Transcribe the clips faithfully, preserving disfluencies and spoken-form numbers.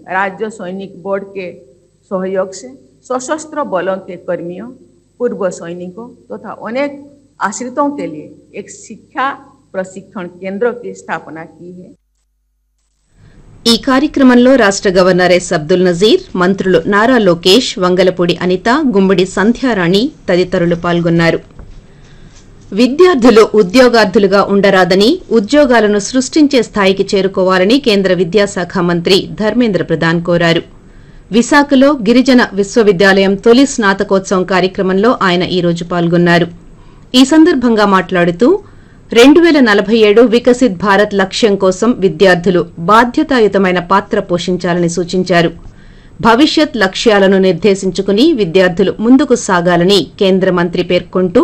राज्य सैनिक बोर्ड के सहयोग से सशस्त्र बलों के कर्मियों, पूर्व सैनिकों तथा तो अनेक आश्रितों के लिए एक शिक्षा प्रशिक्षण केंद्र की स्थापना की है। ఈ కార్యక్రమంలో రాష్ట్ర గవర్నర్ ఎస్ అబ్దుల్ నజీర్, మంత్రులు నారా లోకేష్, వంగలపూడి అనిత, గుమ్మడి సంధ్యారాణి తదితరులు పాల్గొన్నారు. విద్యార్థులు ఉద్యోగార్థులుగా ఉండరాదని, ఉద్యోగాలను సృష్టించే స్థాయికి చేరుకోవాలని కేంద్ర విద్యాశాఖ మంత్రి ధర్మేంద్ర ప్రధాన్ కోరారు. విశాఖలో గిరిజన విశ్వవిద్యాలయం తొలి స్నాతకోత్సవం కార్యక్రమంలో ఆయన ఈ రోజు పాల్గొన్నారు. ఈ సందర్భంగా మాట్లాడుతూ రెండు పేల నలభై ఏడు వికసిత్ భారత్ లక్ష్యం కోసం విద్యార్థులు బాధ్యతాయుతమైన పాత్ర పోషించాలని సూచించారు. భవిష్యత్ లక్ష్యాలను నిర్దేశించుకుని విద్యార్థులు ముందుకు సాగాలని కేంద్ర మంత్రి పేర్కొంటూ,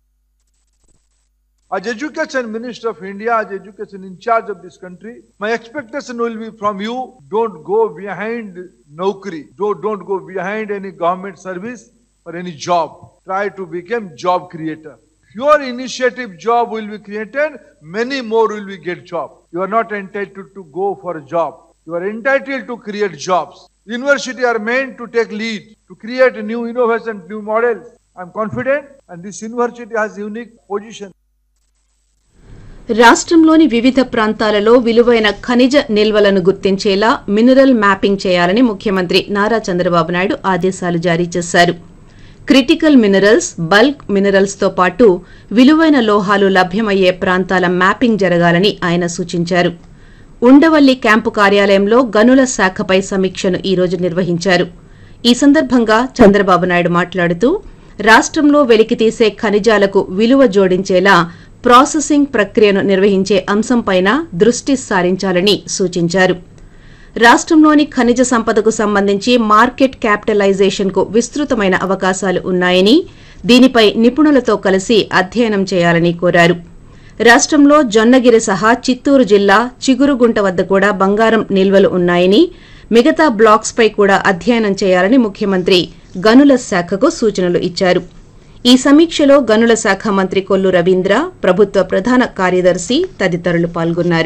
As Education Minister of India, as education in charge of this country, my expectation will be from you, don't go behind Naukri, don't, don't go behind any government service or any job. Try to become job creator. Your initiative job will be created, many more will be get job. You are not entitled to go for a job. You are entitled to create jobs. University are meant to take lead, to create new innovation, new models. I am confident and this university has unique position. రాష్ట్రంలోని వివిధ ప్రాంతాలలో విలువైన ఖనిజ నిల్వలను గుర్తించేలా mineral mapping చేయాలని ముఖ్యమంత్రి నారా చంద్రబాబు నాయుడు ఆదేశాలు జారీ చేశారు. క్రిటికల్ మినరల్స్, బల్క్ మినరల్స్ తో పాటు విలువైన లోహాలు లభ్యమయ్యే ప్రాంతాల మ్యాపింగ్ జరగాలని ఆయన సూచించారు. ఉండవల్లి క్యాంపు కార్యాలయంలో గనుల శాఖపై సమీక్షను ఈ రోజు నిర్వహించారు. ఈ సందర్భంగా చంద్రబాబు నాయుడు మాట్లాడుతూ రాష్ట్రంలో వెలికితీసే ఖనిజాలకు విలువ జోడించేలా ప్రాసెసింగ్ ప్రక్రియను నిర్వహించే అంశంపైన దృష్టి సారించాలని సూచించారు. రాష్ట్రంలోని ఖనిజ సంపదకు సంబంధించి మార్కెట్ క్యాపిటలైజేషన్ కు విస్తృతమైన అవకాశాలు ఉన్నాయని, దీనిపై నిపుణులతో కలిసి అధ్యయనం చేయాలని కోరారు. రాష్ట్రంలో జొన్నగిరి సహా చిత్తూరు జిల్లా చిగురుగుంట వద్ద కూడా బంగారం నిల్వలు ఉన్నాయని, మిగతా బ్లాక్స్ పై కూడా అధ్యయనం చేయాలని ముఖ్యమంత్రి గనుల శాఖకు సూచనలు ఇచ్చారు. ఈ సమీక్షలో గనుల శాఖ మంత్రి కొల్లు రవీంద్ర, ప్రభుత్వ ప్రధాన కార్యదర్శి తదితరులు పాల్గొన్నారు.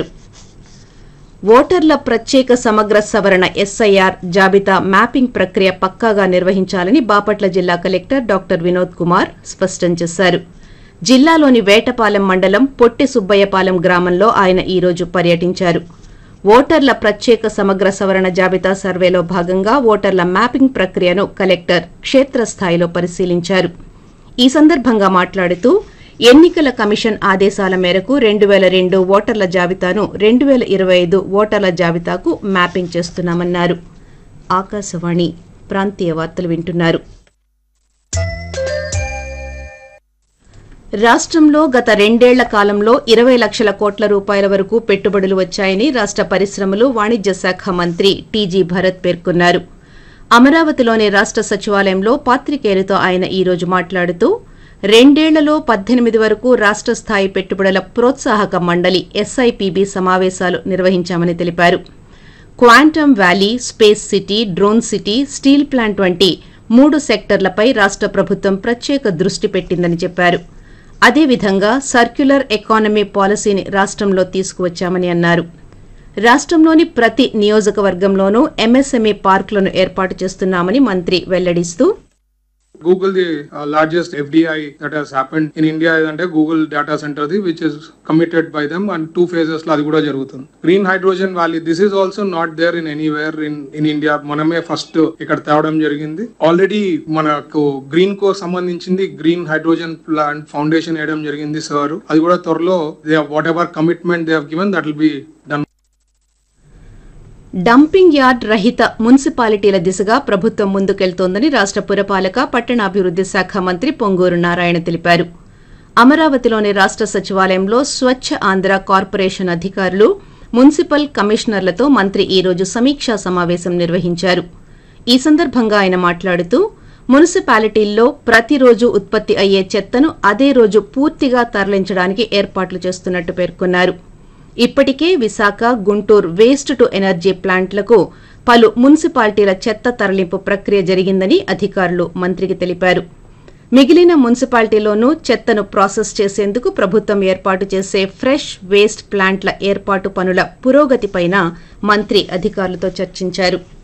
ఓటర్ల ప్రత్యేక సమగ్ర సవరణ ఎస్ఐఆర్ జాబితా మ్యాపింగ్ ప్రక్రియ పక్కాగా నిర్వహించాలని బాపట్ల జిల్లా కలెక్టర్ డాక్టర్ వినోద్ కుమార్ స్పష్టం చేశారు. జిల్లాలోని వేటపాలెం మండలం పొట్టి సుబ్బయ్యపాలెం గ్రామంలో ఆయన ఈ రోజు పర్యటించారు. ఓటర్ల ప్రత్యేక సమగ్ర సవరణ జాబితా సర్వేలో భాగంగా ఓటర్ల మ్యాపింగ్ ప్రక్రియను కలెక్టర్ క్షేత్రస్థాయిలో పరిశీలించారు. ఈ సందర్భంగా మాట్లాడుతూ ఎన్నికల కమిషన్ ఆదేశాల మేరకు రెండు పేల రెండు ఓటర్ల జాబితాను రెండు పేల ఇరవై ఐదు ఓటర్ల జాబితాకు మ్యాపింగ్ చేస్తున్నామన్నారు. ఆకాశవాణి ప్రాంతీయ వార్తలు వింటున్నారు. రాష్ట్రంలో గత రెండేళ్ల కాలంలో ఇరవై లక్షల కోట్ల రూపాయల వరకు పెట్టుబడులు వచ్చాయని రాష్ట్ర పరిశ్రమలు, వాణిజ్య శాఖ మంత్రి టీజీ భరత్ పేర్కొన్నారు. అమరావతిలోని రాష్ట్ర సచివాలయంలో పాత్రికేయులతో ఆయన ఈ రోజు మాట్లాడుతూ రెండేళ్లలో పద్దెనిమిది వరకు రాష్ట్ర స్థాయి పెట్టుబడుల ప్రోత్సాహక మండలి ఎస్ఐపిబి సమావేశాలు నిర్వహించామని తెలిపారు. Quantum valley, space city, drone city, steel plant వంటి మూడు సెక్టర్లపై రాష్ట్ర ప్రభుత్వం ప్రత్యేక దృష్టి పెట్టిందని చెప్పారు. అదేవిధంగా సర్క్యులర్ ఎకానమీ పాలసీని రాష్ట్రంలో తీసుకువచ్చామని అన్నారు. రాష్ట్రంలోని ప్రతి నియోజకవర్గంలోనూ ఎంఎస్ఎంఈ పార్కులను ఏర్పాటు చేస్తున్నామని మంత్రి వెల్లడిస్తూ, Google, the uh, largest F D I that has happened in India is Google data center, which is committed by them, and two phases la adi kuda jarugutundi. Green hydrogen valley, this is also not there in anywhere in in India. Maname first ikkada tevadam jarigindi. Already manaku green ko sambandhinchindi green hydrogen plant foundation edam jarigindi sir. Adi kuda tvorlo they have whatever commitment they have given, that will be done. Dumping yard రహిత మున్సిపాలిటీల దిశగా ప్రభుత్వం ముందుకెళ్తోందని రాష్ట్ర పురపాలక, పట్టణాభివృద్ది శాఖ మంత్రి పొంగూరు నారాయణ తెలిపారు. అమరావతిలోని రాష్ట్ర సచివాలయంలో స్వచ్ఛ ఆంధ్ర కార్పొరేషన్ అధికారులు, మున్సిపల్ కమిషనర్లతో మంత్రి ఈ రోజు సమీక్షా సమావేశం నిర్వహించారు. ఈ సందర్భంగా ఆయన మాట్లాడుతూ మున్సిపాలిటీల్లో ప్రతిరోజు ఉత్పత్తి అయ్యే చెత్తను అదే రోజు పూర్తిగా తరలించడానికి ఏర్పాట్లు చేస్తున్నట్టు పేర్కొన్నారు. ఇప్పటికే Visakha, Guntur waste to energy ప్లాంట్లకు పలు మున్సిపాలిటీల చెత్త తరలింపు ప్రక్రియ జరిగిందని అధికారులు మంత్రికి తెలిపారు. మిగిలిన మున్సిపాలిటీలోనూ చెత్తను ప్రాసెస్ చేసేందుకు ప్రభుత్వం ఏర్పాటు చేసే ఫ్రెష్ వేస్ట్ ప్లాంట్ల ఏర్పాటు పనుల పురోగతిపైన మంత్రి అధికారులతో చర్చించారు.